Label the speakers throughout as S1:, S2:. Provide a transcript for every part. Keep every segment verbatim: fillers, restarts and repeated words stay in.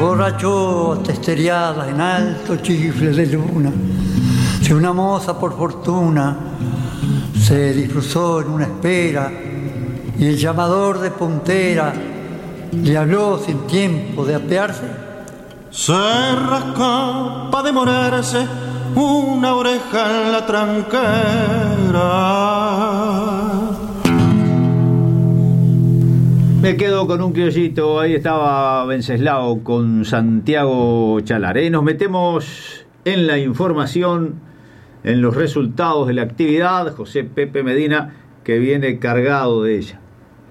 S1: emborrachó hasta esteriadas en alto chifle de luna. Si una moza por fortuna se disfruzó en una espera y el llamador de puntera le habló sin tiempo de apearse,
S2: se rascó pa' demorarse una oreja en la tranquera.
S3: Me quedo con un criollito. Ahí estaba Venceslao con Santiago Chalar. Nos metemos en la información, en los resultados de la actividad. José Pepe Medina, que viene cargado de ella.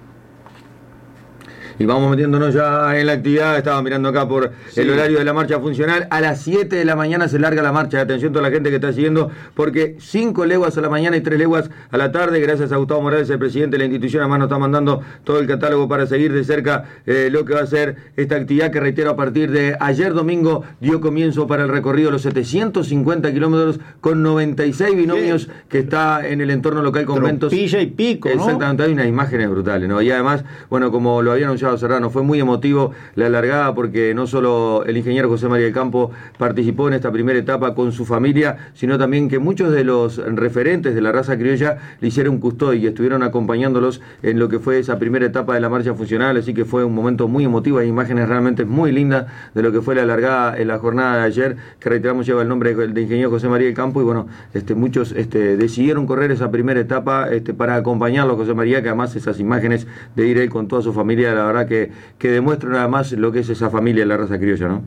S4: Y vamos metiéndonos ya en la actividad. Estaba mirando acá por sí. el horario de la marcha funcional. A las siete de la mañana se larga la marcha. Atención a toda la gente que está siguiendo, porque cinco leguas a la mañana y tres leguas a la tarde. Gracias a Gustavo Morales, el presidente de la institución, además nos está mandando todo el catálogo para seguir de cerca eh, lo que va a ser esta actividad, que reitero, a partir de ayer domingo dio comienzo para el recorrido de los setecientos cincuenta kilómetros con noventa y seis binomios, ¿qué? Que está en el entorno local con ventos.
S3: Pilla y pico, ¿no?
S4: Exactamente, hay unas imágenes brutales, ¿no? Y además, bueno, como lo había anunciado Serrano, fue muy emotivo la largada, porque no solo el ingeniero José María del Campo participó en esta primera etapa con su familia, sino también que muchos de los referentes de la raza criolla le hicieron custodia y estuvieron acompañándolos en lo que fue esa primera etapa de la marcha funcional, así que fue un momento muy emotivo. Hay imágenes realmente muy lindas de lo que fue la largada en la jornada de ayer, que reiteramos lleva el nombre del ingeniero José María del Campo, y bueno, este, muchos este, decidieron correr esa primera etapa este, para acompañarlo a José María, que además esas imágenes de ir él con toda su familia, la verdad que, que demuestran además lo que es esa familia de la raza criolla, ¿no?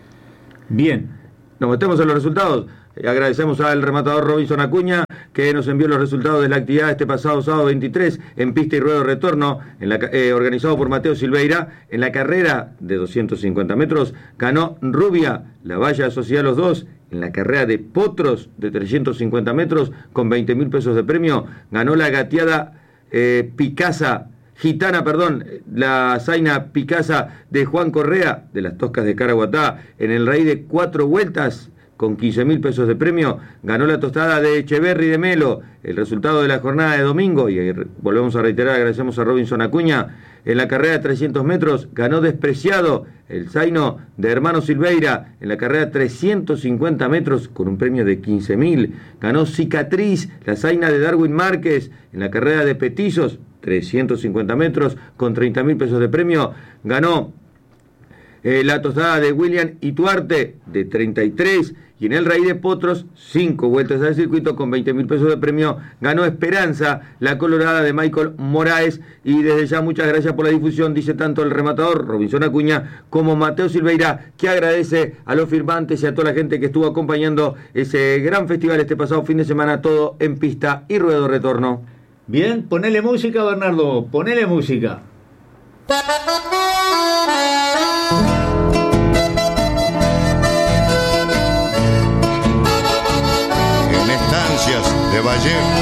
S3: Bien.
S4: Nos metemos en los resultados. Agradecemos al rematador Robinson Acuña, que nos envió los resultados de la actividad este pasado sábado veintitrés en pista y ruedo retorno, en la, eh, organizado por Mateo Silveira. En la carrera de doscientos cincuenta metros ganó Rubia, la valla Sociedad Los Dos. En la carrera de potros de trescientos cincuenta metros con veinte mil pesos de premio ganó la gateada eh, Picasa Gitana, perdón, la zaina Picasa de Juan Correa, de las Toscas de Caraguatá. En el raíz de cuatro vueltas, con quince mil pesos de premio, ganó la tostada de Echeverry de Melo. El resultado de la jornada de domingo, y volvemos a reiterar, agradecemos a Robinson Acuña. En la carrera de trescientos metros ganó Despreciado, el zaino de Hermano Silveira. En la carrera de trescientos cincuenta metros, con un premio de quince mil, ganó Cicatriz, la zaina de Darwin Márquez. En la carrera de Petizos, trescientos cincuenta metros, con treinta mil pesos de premio, ganó eh, la tostada de William Ituarte, de treinta y tres. Y en el raíz de potros, cinco vueltas al circuito con veinte mil pesos de premio, ganó Esperanza, la colorada de Michael Moraes. Y desde ya muchas gracias por la difusión, dice tanto el rematador Robinson Acuña como Mateo Silveira, que agradece a los firmantes y a toda la gente que estuvo acompañando ese gran festival este pasado fin de semana, todo en pista y ruedo retorno.
S3: Bien, ponele música, Bernardo, ponele música.
S2: En estancias de Valle